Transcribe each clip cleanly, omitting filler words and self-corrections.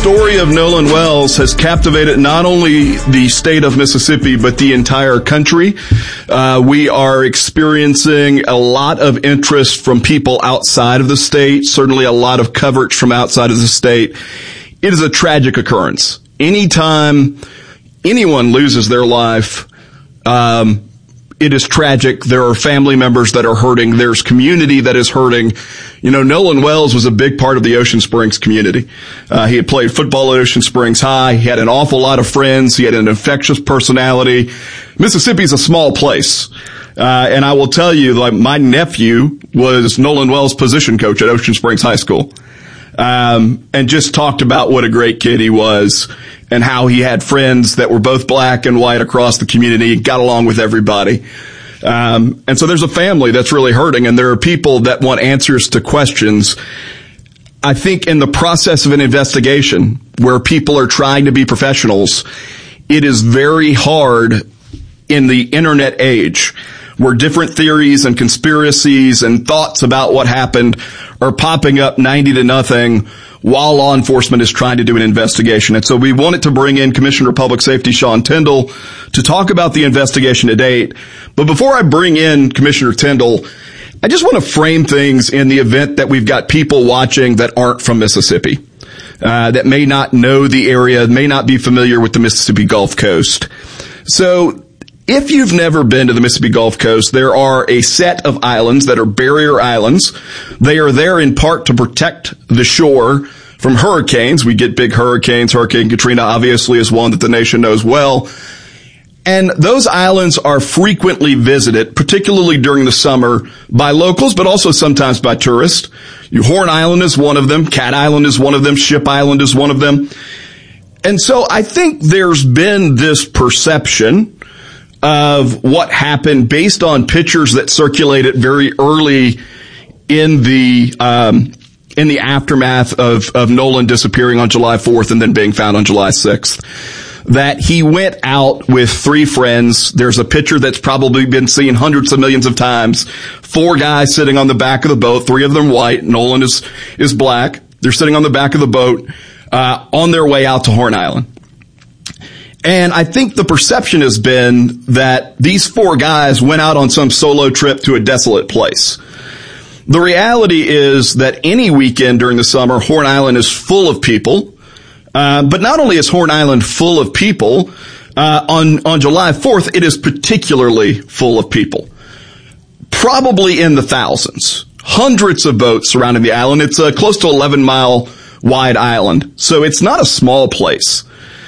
story of Nolan Wells has captivated not only the state of Mississippi, but the entire country. We are experiencing a lot of interest from people outside of the state, certainly a lot of coverage from outside of the state. It is a tragic occurrence. Anytime anyone loses their life, it is tragic. There are family members that are hurting. There's community that is hurting. You know, Nolan Wells was a big part of the Ocean Springs community. He had played football at Ocean Springs High. He had an awful lot of friends. He had an infectious personality. Mississippi's a small place. And I will tell you, like, my nephew was Nolan Wells' position coach at Ocean Springs High School. And just talked about what a great kid he was and how he had friends that were both black and white across the community, got along with everybody. And so there's a family that's really hurting, and there are people that want answers to questions. I think in the process of an investigation where people are trying to be professionals, it is very hard in the internet age where different theories and conspiracies and thoughts about what happened are popping up 90-0 while law enforcement is trying to do an investigation. And so we wanted to bring in Commissioner of Public Safety Sean Tindell to talk about the investigation to date. But before I bring in Commissioner Tindell, I just want to frame things in the event that we've got people watching that aren't from Mississippi, that may not know the area, may not be familiar with the Mississippi Gulf Coast. So if you've never been to the Mississippi Gulf Coast, there are a set of islands that are barrier islands. They are there in part to protect the shore from hurricanes. We get big hurricanes. Hurricane Katrina obviously is one that the nation knows well. And those islands are frequently visited, particularly during the summer, by locals, but also sometimes by tourists. Horn Island is one of them. Cat Island is one of them. Ship Island is one of them. And so I think there's been this perception of what happened based on pictures that circulated very early in the aftermath of Nolan disappearing on July 4th and then being found on July 6th, that he went out with 3 friends. There's a picture that's probably been seen hundreds of millions of times. 4 guys sitting on the back of the boat, 3 of them white. Nolan is black. They're sitting on the back of the boat, on their way out to Horn Island. And I think the perception has been that these 4 guys went out on some solo trip to a desolate place. The reality is that any weekend during the summer, Horn Island is full of people. But not only is Horn Island full of people, on July 4th, it is particularly full of people. Probably in the thousands. Hundreds of boats surrounding the island. It's a close to 11-mile wide island. So it's not a small place.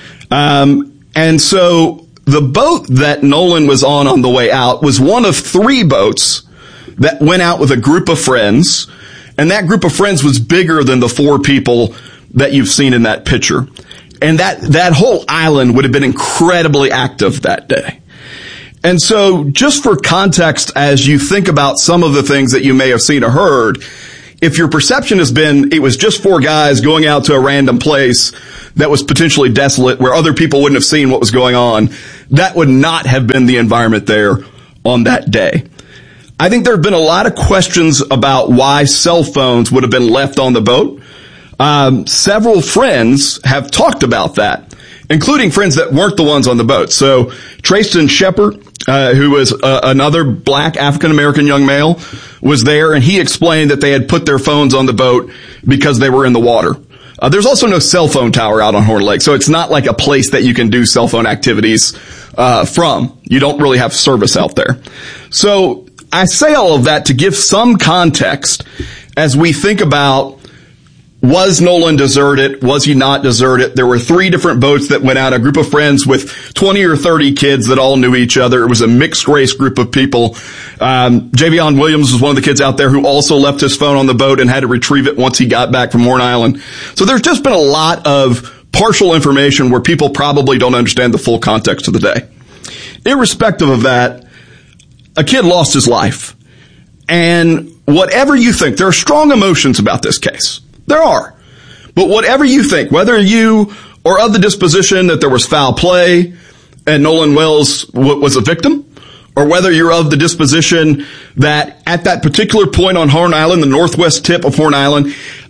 And so the boat that Nolan was on the way out was one of 3 boats that went out with a group of friends. And that group of friends was bigger than the 4 people that you've seen in that picture. And that whole island would have been incredibly active that day. And so just for context, as you think about some of the things that you may have seen or heard, if your perception has been it was just 4 guys going out to a random place that was potentially desolate where other people wouldn't have seen what was going on, that would not have been the environment there on that day. I think there have been a lot of questions about why cell phones would have been left on the boat. Several friends have talked about that, including friends that weren't the ones on the boat. So Trayston Shepard, who was another black African-American young male, was there, and he explained that they had put their phones on the boat because they were in the water. There's also no cell phone tower out on Horn Lake, so it's not like a place that you can do cell phone activities from. You don't really have service out there. So I say all of that to give some context as we think about, was Nolan deserted? Was he not deserted? There were 3 different boats that went out, a group of friends with 20 or 30 kids that all knew each other. It was a mixed race group of people. Javion Williams was one of the kids out there who also left his phone on the boat and had to retrieve it once he got back from Horn Island. So there's just been a lot of partial information where people probably don't understand the full context of the day. Irrespective of that, a kid lost his life. And whatever you think, there are strong emotions about this case. There are. But whatever you think, whether you are of the disposition that there was foul play and Nolan Wells was a victim, or whether you're of the disposition that at that particular point on Horn Island, the northwest tip of Horn Island,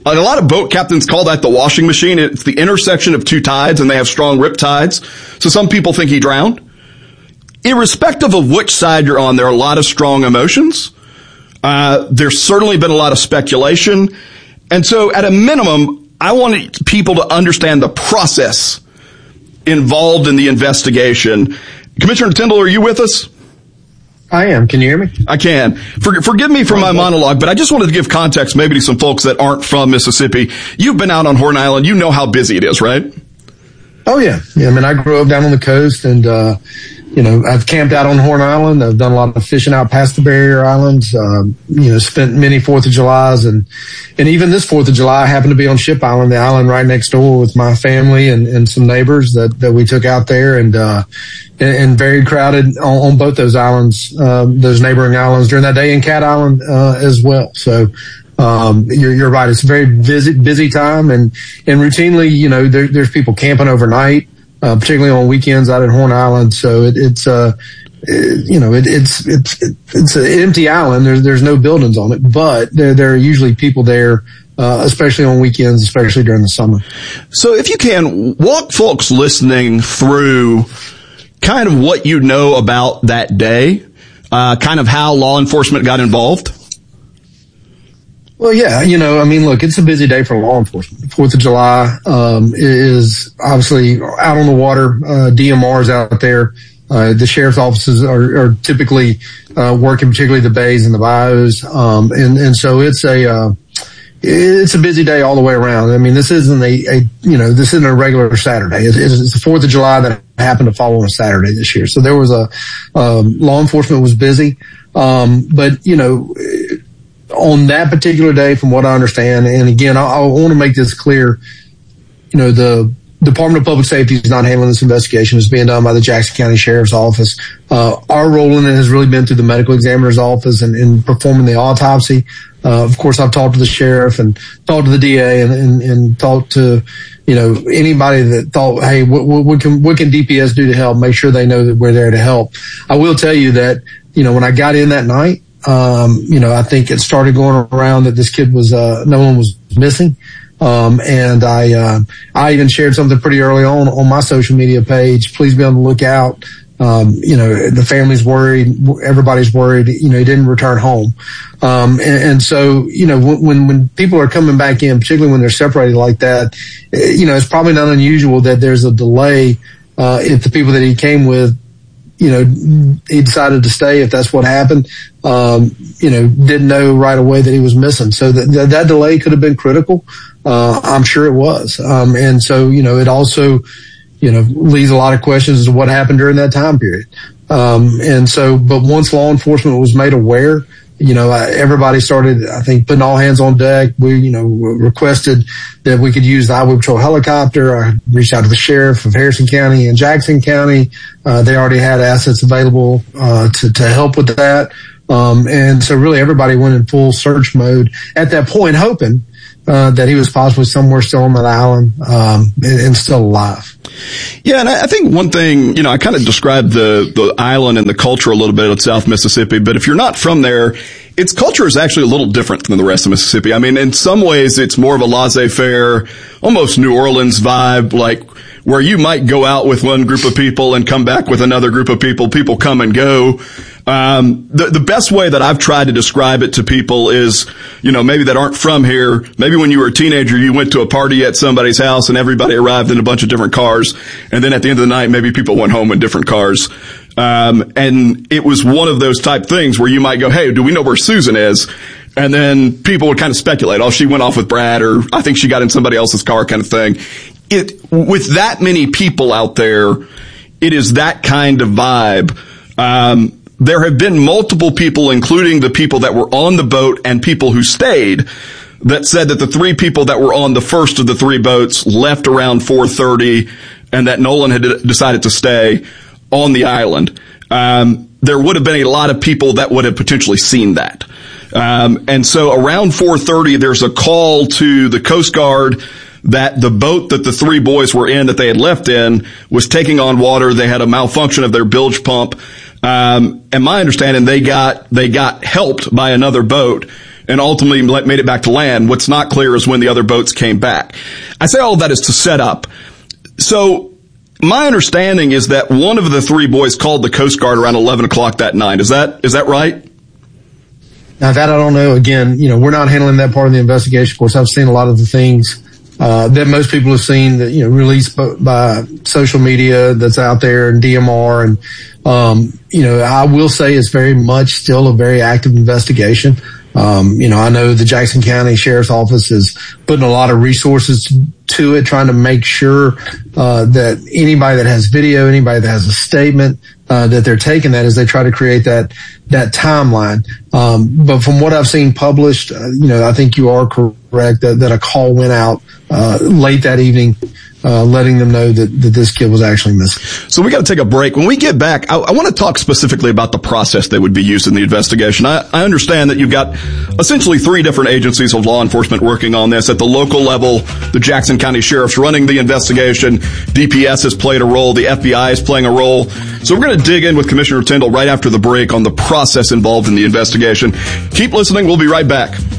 A lot of boat captains call that the washing machine. It's the intersection of two tides, and they have strong rip tides. So some people think he drowned. Irrespective of which side you're on, there are a lot of strong emotions. There's certainly been a lot of speculation. And so at a minimum, I wanted people to understand the process involved in the investigation. Commissioner Tindall, are you with us? I am. Can you hear me? I can. Forgive me for my monologue, but I just wanted to give context maybe to some folks that aren't from Mississippi. You've been out on Horn Island. You know how busy it is, right? Oh, yeah. I mean, I grew up down on the coast, and I've camped out on Horn Island. I've done a lot of fishing out past the barrier islands, spent many 4th of Julys. And even this 4th of July, I happened to be on Ship Island, the island right next door, with my family and some neighbors that we took out there, and very crowded on both those islands, those neighboring islands during that day, and Cat Island, as well. So, you're right. It's a very busy time, and routinely, there's people camping overnight. Particularly on weekends out at Horn Island. So it's an empty island. There's no buildings on it, but there are usually people there, especially on weekends, especially during the summer. So if you can walk folks listening through kind of what you know about that day, kind of how law enforcement got involved. Well, yeah, look, it's a busy day for law enforcement. 4th of July, is obviously out on the water, DMRs out there. The sheriff's offices are typically, working, particularly the bays and the bayous. And so it's a busy day all the way around. I mean, this isn't this isn't a regular Saturday. It's the 4th of July that happened to fall on a Saturday this year. So there was law enforcement was busy. But on that particular day, from what I understand, and again, I want to make this clear, the Department of Public Safety is not handling this investigation. It's being done by the Jackson County Sheriff's Office. Our role in it has really been through the medical examiner's office and performing the autopsy. Of course, I've talked to the sheriff and talked to the DA and talked to, anybody that thought, hey, what can DPS do to help? Make sure they know that we're there to help. I will tell you that, when I got in that night, I think it started going around that this kid was, no one was missing. And I even shared something pretty early on my social media page. Please be on the lookout. The family's worried. Everybody's worried. He didn't return home. And so, when people are coming back in, particularly when they're separated like that, it's probably not unusual that there's a delay, if the people that he came with, he decided to stay, if that's what happened, didn't know right away that he was missing. So that delay could have been critical. I'm sure it was. And so, it also, leaves a lot of questions as to what happened during that time period. And so, but once law enforcement was made aware, everybody started, I think, putting all hands on deck. We, requested that we could use the Highway Patrol helicopter. I reached out to the sheriff of Harrison County and Jackson County. They already had assets available, to help with that. And so really everybody went in full search mode at that point, hoping, that he was possibly somewhere still on that island, and still alive. Yeah, and I think one thing, I kind of described the island and the culture a little bit of South Mississippi, but if you're not from there, its culture is actually a little different than the rest of Mississippi. I mean, in some ways, it's more of a laissez-faire, almost New Orleans vibe, like where you might go out with one group of people and come back with another group of people. People come and go. The best way that I've tried to describe it to people is, maybe that aren't from here. Maybe when you were a teenager, you went to a party at somebody's house and everybody arrived in a bunch of different cars. And then at the end of the night, maybe people went home in different cars. And it was one of those type things where you might go, hey, do we know where Susan is? And then people would kind of speculate, oh, she went off with Brad, or I think she got in somebody else's car, kind of thing. With that many people out there, it is that kind of vibe. There have been multiple people, including the people that were on the boat and people who stayed, that said that the three people that were on the first of the three boats left around 4:30 and that Nolan had decided to stay on the island. There would have been a lot of people that would have potentially seen that. And so around 4:30, there's a call to the Coast Guard that the boat that the three boys were in, that they had left in, was taking on water. They had a malfunction of their bilge pump. And my understanding, they got helped by another boat and ultimately made it back to land. What's not clear is when the other boats came back. I say all of that is to set up. So my understanding is that one of the three boys called the Coast Guard around 11 o'clock that night. Is that right? Now that I don't know. Again, we're not handling that part of the investigation. Of course, I've seen a lot of the things that most people have seen that, released by social media that's out there and DMR. And, I will say it's very much still a very active investigation. I know the Jackson County Sheriff's Office is putting a lot of resources to it, trying to make sure that anybody that has video, anybody that has a statement, that they're taking that as they try to create that timeline. But from what I've seen published, I think you are correct that a call went out late that evening, letting them know that this kid was actually missing. So we got to take a break. When we get back, I want to talk specifically about the process that would be used in the investigation. I understand that you've got essentially three different agencies of law enforcement working on this. At the local level, the Jackson County Sheriff's running the investigation. DPS has played a role. The FBI is playing a role. So we're going to dig in with Commissioner Tindall right after the break on the process involved in the investigation. Keep listening. We'll be right back.